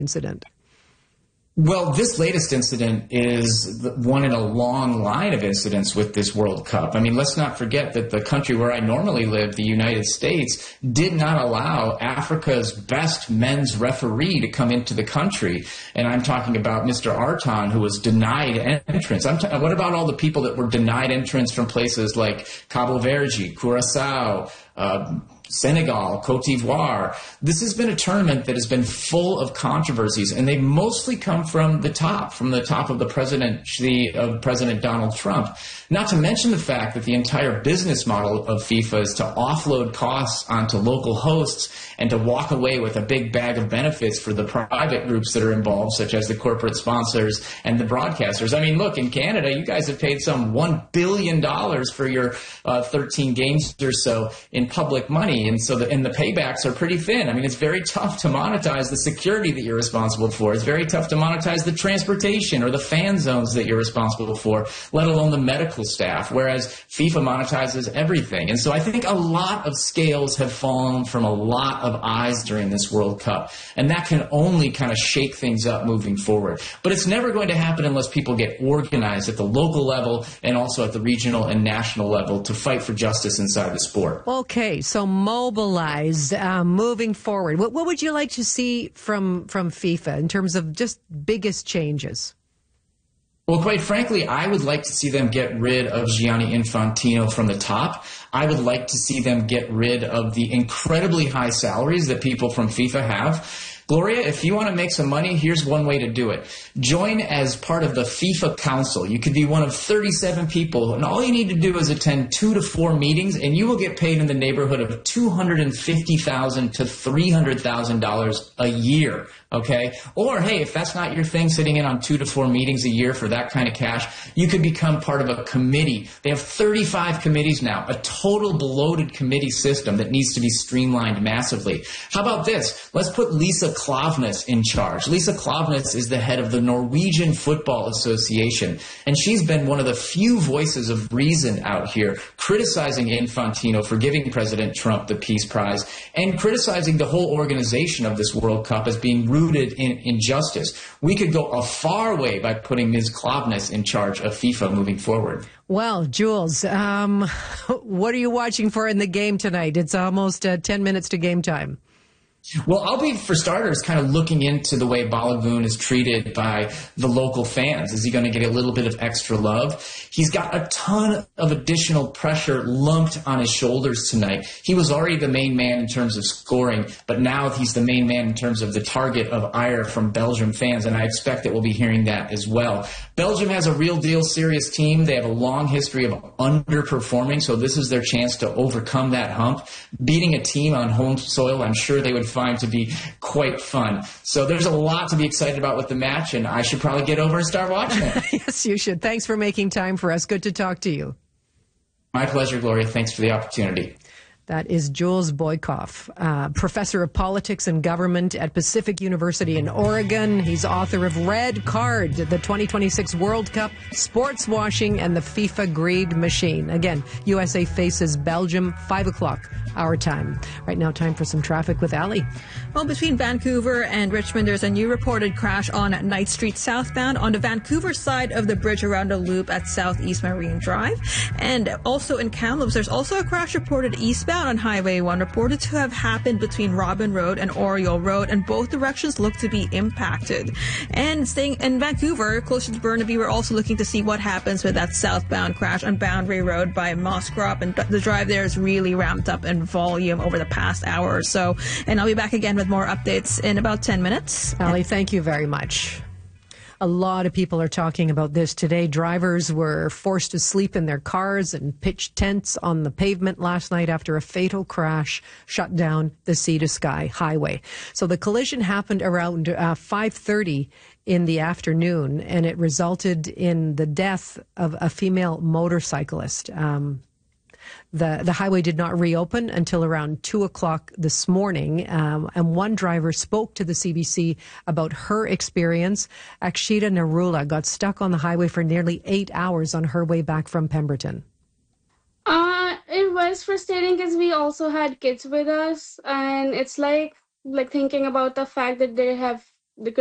incident? Well, this latest incident is one in a long line of incidents with this World Cup. I mean, let's not forget that the country where I normally live, the United States, did not allow Africa's best men's referee to come into the country. And I'm talking about Mr. Arton, who was denied entrance. What about all the people that were denied entrance from places like Cabo Verde, Curacao, Senegal, Cote d'Ivoire? This has been a tournament that has been full of controversies, and they mostly come from the top of the presidency of President Donald Trump. Not to mention the fact that the entire business model of FIFA is to offload costs onto local hosts and to walk away with a big bag of benefits for the private groups that are involved, such as the corporate sponsors and the broadcasters. I mean, look, in Canada, you guys have paid some $1 billion for your 13 games or so in public money. And so the paybacks are pretty thin. I mean, it's very tough to monetize the security that you're responsible for. It's very tough to monetize the transportation or the fan zones that you're responsible for, let alone the medical staff, whereas FIFA monetizes everything. And so I think a lot of scales have fallen from a lot of eyes during this World Cup. And that can only kind of shake things up moving forward. But it's never going to happen unless people get organized at the local level and also at the regional and national level to fight for justice inside the sport. Okay, so mobilize moving forward. What would you like to see from FIFA in terms of just biggest changes? Well, quite frankly, I would like to see them get rid of Gianni Infantino from the top. I would like to see them get rid of the incredibly high salaries that people from FIFA have. Gloria, if you want to make some money, here's one way to do it. Join as part of the FIFA Council. You could be one of 37 people, and all you need to do is attend 2 to 4 meetings, and you will get paid in the neighborhood of $250,000 to $300,000 a year. Okay? Or, hey, if that's not your thing, sitting in on 2 to 4 meetings a year for that kind of cash, you could become part of a committee. They have 35 committees now, a total bloated committee system that needs to be streamlined massively. How about this? Let's put Lisa Klaveness in charge. Lisa Klaveness is the head of the Norwegian Football Association, and she's been one of the few voices of reason out here criticizing Infantino for giving President Trump the Peace Prize and criticizing the whole organization of this World Cup as being rooted in injustice. We could go a far way by putting Ms. Klaveness in charge of FIFA moving forward. Well, Jules, what are you watching for in the game tonight? It's almost 10 minutes to game time. Well, I'll be, for starters, kind of looking into the way Balogun is treated by the local fans. Is he going to get a little bit of extra love? He's got a ton of additional pressure lumped on his shoulders tonight. He was already the main man in terms of scoring, but now he's the main man in terms of the target of ire from Belgium fans, and I expect that we'll be hearing that as well. Belgium has a real deal serious team. They have a long history of underperforming, so this is their chance to overcome that hump. Beating a team on home soil, I'm sure they would find to be quite fun. So there's a lot to be excited about with the match, and I should probably get over and start watching it. Yes, you should. Thanks for making time for us. Good to talk to you. My pleasure, Gloria. Thanks for the opportunity. That is Jules Boykoff, professor of politics and government at Pacific University in Oregon. He's author of Red Card, the 2026 World Cup, Sports Washing, and the FIFA Greed Machine. Again, USA faces Belgium, 5 o'clock our time. Right now, time for some traffic with Ali. Well, between Vancouver and Richmond, there's a new reported crash on Knight Street southbound on the Vancouver side of the bridge around the loop at Southeast Marine Drive. And also in Kamloops, there's also a crash reported eastbound on Highway 1, reported to have happened between Robin Road and Oriole Road, and both directions look to be impacted. And staying in Vancouver, closer to Burnaby, we're also looking to see what happens with that southbound crash on Boundary Road by Mosscrop, and the drive there is really ramped up in volume over the past hour or so. And I'll be back again with more updates in about 10 minutes. Ali, thank you very much. A lot of people are talking about this today. Drivers were forced to sleep in their cars and pitch tents on the pavement last night after a fatal crash shut down the Sea to Sky Highway. So the collision happened around 5:30 in the afternoon, and it resulted in the death of a female motorcyclist. The highway did not reopen until around 2 o'clock this morning, and one driver spoke to the CBC about her experience. Akshita Narula got stuck on the highway for nearly 8 hours on her way back from Pemberton. It was frustrating because we also had kids with us, and it's like thinking about the fact that they have